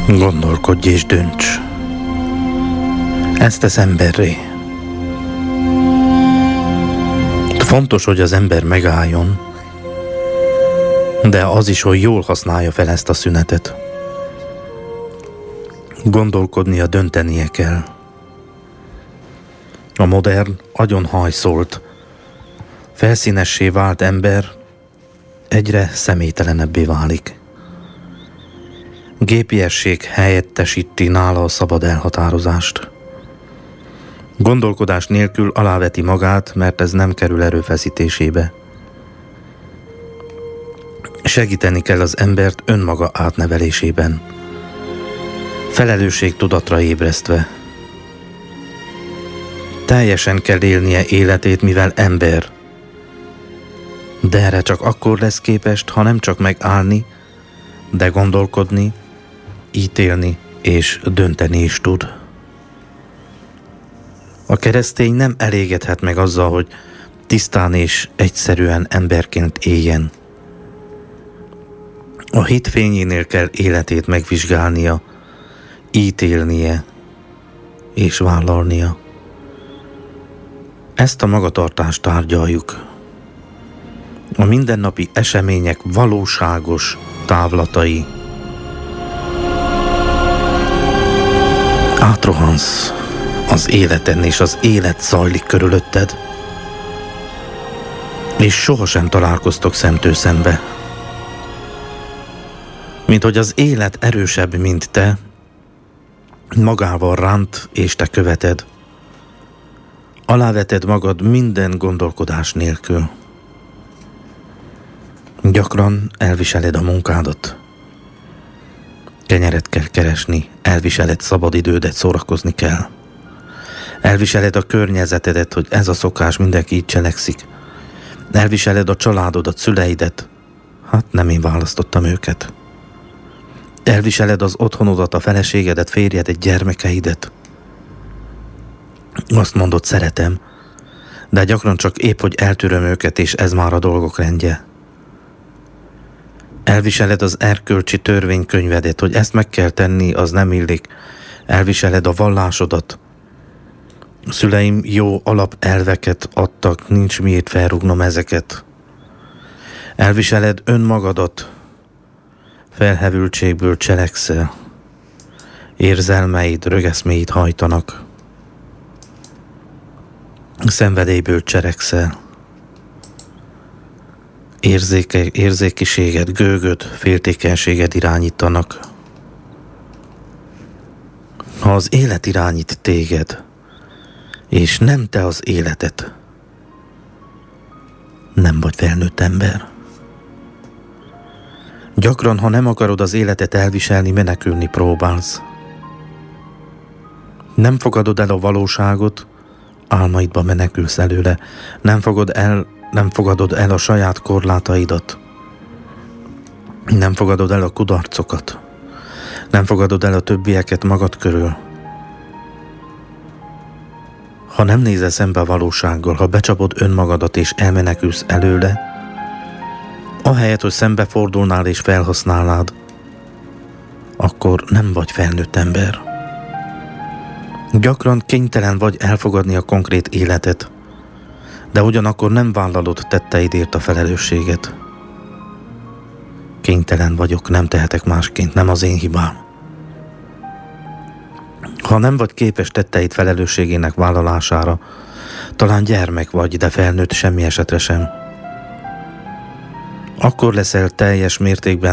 Gondolkodj és dönts. Ez tesz emberré. Fontos, hogy az ember megálljon, de az is, hogy jól használja fel ezt a szünetet. Gondolkodnia, döntenie kell. A modern, agyonhajszolt, felszínessé vált ember egyre személytelenebbé válik. Gépiesség helyettesíti nála a szabad elhatározást. Gondolkodás nélkül aláveti magát, mert ez nem kerül erőfeszítésébe. Segíteni kell az embert önmaga átnevelésében. Felelősségtudatra ébresztve. Teljesen kell élnie életét, mivel ember. De erre csak akkor lesz képes, ha nem csak megállni, de gondolkodni, ítélni és dönteni is tud. A keresztény nem elégedhet meg azzal, hogy tisztán és egyszerűen emberként éljen. A hit fényénél kell életét megvizsgálnia, ítélnie és vállalnia. Ezt a magatartást tárgyaljuk. A mindennapi események valóságos távlatai. Átrohansz az életen, és az élet zajlik körülötted, és sohasem találkoztok szemtől szembe. Mint hogy az élet erősebb, mint te, magával ránt, és te követed. Aláveted magad minden gondolkodás nélkül. Gyakran elviseled a munkádat. Kenyeret kell keresni, elviseled szabadidődet, szórakozni kell. Elviseled a környezetedet, hogy ez a szokás, mindenki így cselekszik. Elviseled a családodat, szüleidet. Hát nem én választottam őket. Elviseled az otthonodat, a feleségedet, férjedet, gyermekeidet. Azt mondod, szeretem, de gyakran csak épp, hogy eltűröm őket, és ez már a dolgok rendje. Elviseled az erkölcsi törvénykönyvedet, hogy ezt meg kell tenni, az nem illik. Elviseled a vallásodat. A szüleim jó alapelveket adtak, nincs miért felrúgnom ezeket. Elviseled önmagadat, felhevültségből cselekszel. Érzelmeid, rögeszméid hajtanak. Szenvedélyből cselekszel. Érzékiséged, gőgöd, féltékenységed irányítanak. Ha az élet irányít téged, és nem te az életet, nem vagy felnőtt ember. Gyakran, ha nem akarod az életet elviselni, menekülni próbálsz. Nem fogadod el a valóságot, álmaidba menekülsz előle. Nem fogadod el a saját korlátaidat. Nem fogadod el a kudarcokat. Nem fogadod el a többieket magad körül. Ha nem nézel szembe a valósággal, ha becsapod önmagadat és elmenekülsz előle, ahelyett, hogy szembefordulnál és felhasználnád, akkor nem vagy felnőtt ember. Gyakran kénytelen vagy elfogadni a konkrét életet, de ugyanakkor nem vállalod tetteidért a felelősséget. Kénytelen vagyok, nem tehetek másként, nem az én hibám. Ha nem vagy képes tetteid felelősségének vállalására, talán gyermek vagy, de felnőtt semmi esetre sem. Akkor leszel teljes mértékben